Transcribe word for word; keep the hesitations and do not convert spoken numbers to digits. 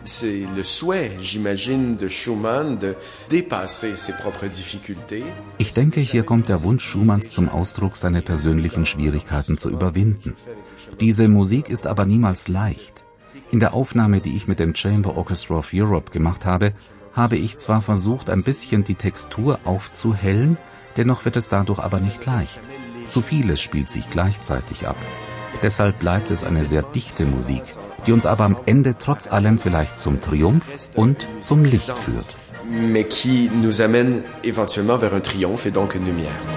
C'est le souhait, j'imagine, de Schumann de dépasser ses propres difficultés. Ich denke, hier kommt der Wunsch Schumanns zum Ausdruck, seine persönlichen Schwierigkeiten zu überwinden. Diese Musik ist aber niemals leicht. In der Aufnahme, die ich mit dem Chamber Orchestra of Europe gemacht habe, habe ich zwar versucht, ein bisschen die Textur aufzuhellen, dennoch wird es dadurch aber nicht leicht. Zu vieles spielt sich gleichzeitig ab. Deshalb bleibt es eine sehr dichte Musik, die uns aber am Ende trotz allem vielleicht zum Triumph und zum Licht führt. Mais qui nous amène éventuellement vers un triomphe et donc une lumière.